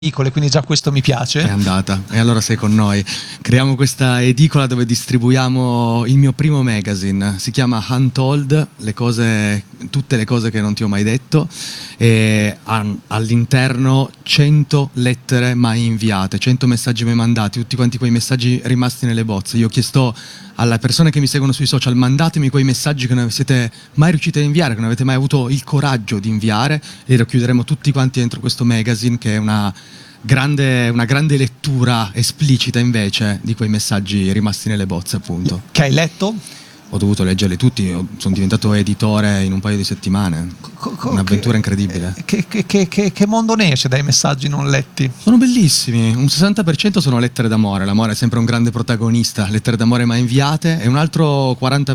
quindi già questo mi piace. È andata, e allora sei con noi. Creiamo questa edicola dove distribuiamo il mio primo magazine, si chiama Untold, tutte le cose che non ti ho mai detto, e all'interno 100 lettere mai inviate, 100 messaggi mai mandati, tutti quanti quei messaggi rimasti nelle bozze. Io ho chiesto alle persone che mi seguono sui social: mandatemi quei messaggi che non siete mai riusciti a inviare, che non avete mai avuto il coraggio di inviare, e li racchiuderemo tutti quanti dentro questo magazine, che è una grande lettura esplicita invece di quei messaggi rimasti nelle bozze, appunto. Che hai letto? Ho dovuto leggerli tutti, sono diventato editore in un paio di settimane. Un'avventura incredibile. Che mondo ne esce dai messaggi non letti? Sono bellissimi, un 60% sono lettere d'amore, l'amore è sempre un grande protagonista, lettere d'amore mai inviate, e un altro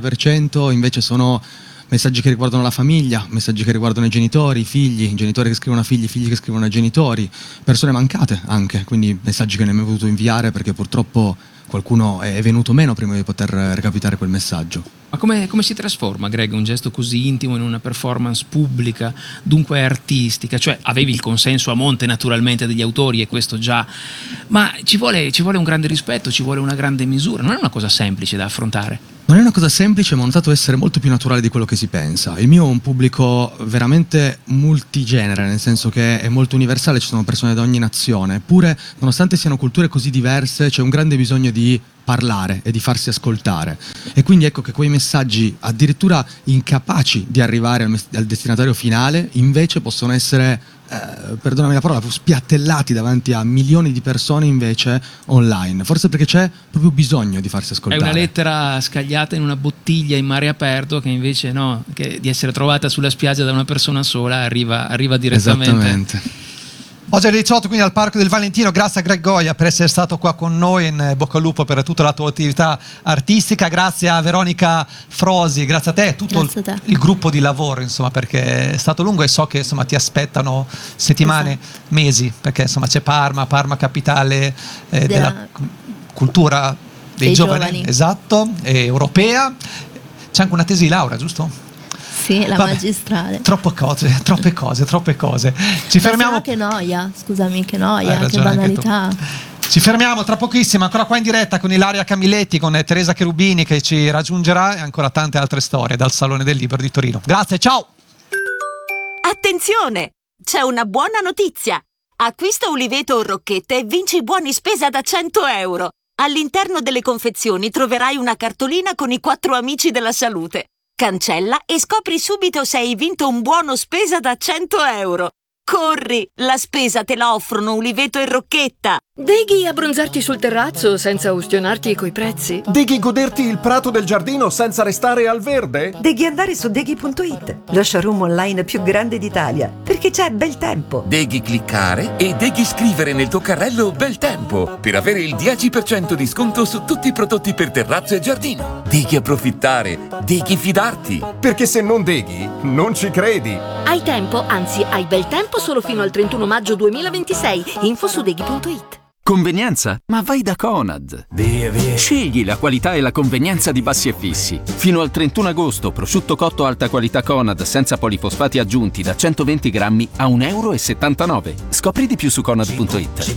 40% invece sono messaggi che riguardano la famiglia, messaggi che riguardano i genitori, i figli, genitori che scrivono a figli, figli che scrivono a genitori, persone mancate anche, quindi messaggi che non ho mai potuto inviare perché purtroppo qualcuno è venuto meno prima di poter recapitare quel messaggio. Ma come si trasforma, Greg, un gesto così intimo in una performance pubblica, dunque artistica? Cioè, avevi il consenso a monte naturalmente degli autori, e questo già, ma ci vuole un grande rispetto, ci vuole una grande misura, non è una cosa semplice da affrontare. Non è una cosa semplice, ma ho notato essere molto più naturale di quello che si pensa. Il mio è un pubblico veramente multigenere, nel senso che è molto universale, ci sono persone da ogni nazione, eppure nonostante siano culture così diverse c'è un grande bisogno di parlare e di farsi ascoltare, e quindi ecco che quei messaggi addirittura incapaci di arrivare al destinatario finale invece possono essere, perdonami la parola, spiattellati davanti a milioni di persone invece online, forse perché c'è proprio bisogno di farsi ascoltare. È una lettera scagliata in una bottiglia in mare aperto, che invece no, che di essere trovata sulla spiaggia da una persona sola arriva direttamente. Esattamente. Oggi alle 18, quindi al Parco del Valentino. Grazie a Greg Goia per essere stato qua con noi, in bocca al lupo per tutta la tua attività artistica. Grazie a Veronica Frosi, grazie a te e tutto il gruppo di lavoro, insomma, perché è stato lungo, e so che insomma ti aspettano settimane, mesi, perché insomma c'è Parma capitale della cultura dei giovani, esatto, europea. C'è anche una tesi di laurea, giusto? Sì, la magistrale. Troppe cose. Ci fermiamo. Che noia, scusami, che noia, che banalità. Ci fermiamo tra pochissimo, ancora qua in diretta con Ilaria Camilletti, con Teresa Cherubini che ci raggiungerà, e ancora tante altre storie dal Salone del Libro di Torino. Grazie, ciao! Attenzione! C'è una buona notizia! Acquista Uliveto o Rocchette e vinci buoni spesa da 100 euro. All'interno delle confezioni troverai una cartolina con i 4 amici della salute. Cancella e scopri subito se hai vinto un buono spesa da 100 euro. Corri, la spesa te la offrono Uliveto e Rocchetta. Deghi abbronzarti sul terrazzo senza ustionarti coi prezzi? Deghi goderti il prato del giardino senza restare al verde? Deghi andare su Deghi.it, lo showroom online più grande d'Italia, perché c'è bel tempo. Deghi cliccare e Deghi scrivere nel tuo carrello bel tempo per avere il 10% di sconto su tutti i prodotti per terrazzo e giardino. Deghi approfittare, Deghi fidarti. Perché se non Deghi, non ci credi. Hai tempo, anzi hai bel tempo solo fino al 31 maggio 2026. Info su Deghi.it. Convenienza? Ma vai da Conad. Scegli la qualità e la convenienza di Bassi e Fissi. Fino al 31 agosto, prosciutto cotto alta qualità Conad senza polifosfati aggiunti da 120 grammi a €1,79. Scopri di più su Conad.it.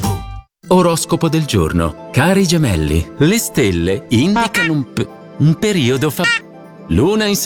Oroscopo del giorno. Cari gemelli, le stelle indicano un periodo Luna in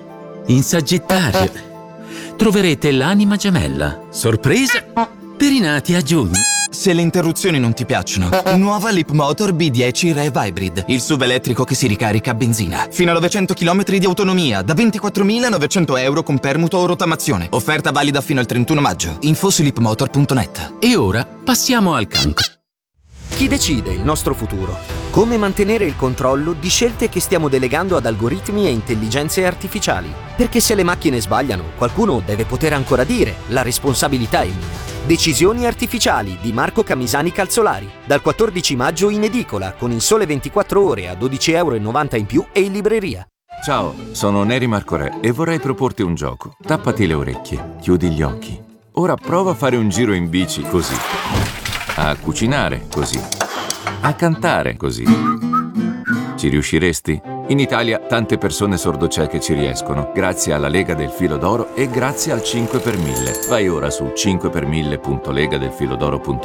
Sagittario. Troverete l'anima gemella. Sorpresa per i nati a giugno. Se le interruzioni non ti piacciono, nuova Leap Motor B10 Rev Hybrid, il SUV elettrico che si ricarica a benzina. Fino a 900 km di autonomia, da €24.900 con permuto o rottamazione. Offerta valida fino al 31 maggio. Info su leapmotor.net. E ora passiamo al cancro. Chi decide il nostro futuro? Come mantenere il controllo di scelte che stiamo delegando ad algoritmi e intelligenze artificiali? Perché se le macchine sbagliano, qualcuno deve poter ancora dire «la responsabilità è mia». Decisioni artificiali di Marco Camisani Calzolari. Dal 14 maggio in edicola, con Il Sole 24 Ore a €12,90 in più e in libreria. Ciao, sono Neri Marcorè e vorrei proporti un gioco. Tappati le orecchie, chiudi gli occhi. Ora prova a fare un giro in bici così. A cucinare così. A cantare così. Ci riusciresti? In Italia tante persone sordocieche ci riescono, grazie alla Lega del Filo d'Oro e grazie al 5 per 1000. Vai ora su 5per1000.legadelfilodoro.it